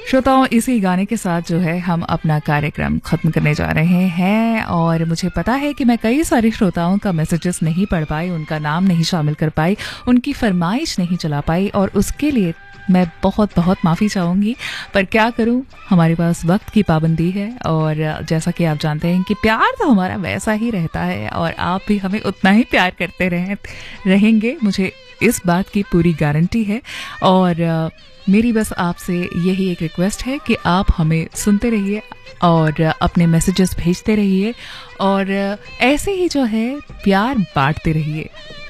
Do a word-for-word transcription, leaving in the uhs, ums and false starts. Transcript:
श्रोताओं, इसी गाने के साथ जो है हम अपना कार्यक्रम खत्म करने जा रहे हैं और मुझे पता है कि मैं कई सारे श्रोताओं का मैसेजेस नहीं पढ़ पाई, उनका नाम नहीं शामिल कर पाई, उनकी फरमाइश नहीं चला पाई और उसके लिए मैं बहुत बहुत माफ़ी चाहूँगी। पर क्या करूँ, हमारे पास वक्त की पाबंदी है और जैसा कि आप जानते हैं कि प्यार तो हमारा वैसा ही रहता है और आप भी हमें उतना ही प्यार करते रहे रहेंगे, मुझे इस बात की पूरी गारंटी है। और मेरी बस आपसे यही एक रिक्वेस्ट है कि आप हमें सुनते रहिए और अपने मैसेजेस भेजते रहिए और ऐसे ही जो है प्यार बांटते रहिए।